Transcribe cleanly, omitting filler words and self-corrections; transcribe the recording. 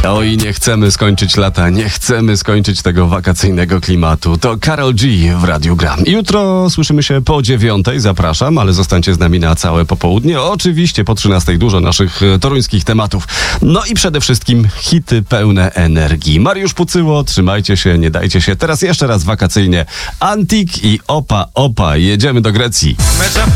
Oj, nie chcemy skończyć lata, nie chcemy skończyć tego wakacyjnego klimatu. To Karol G w Radiu Gram. Jutro słyszymy się po 9:00, zapraszam, ale zostańcie z nami na całe popołudnie. Oczywiście po 13:00 dużo naszych toruńskich tematów. No i przede wszystkim hity pełne energii. Mariusz Pucyło, trzymajcie się, nie dajcie się. Teraz jeszcze raz wakacyjnie. Antik i Opa Opa. Jedziemy do Grecji.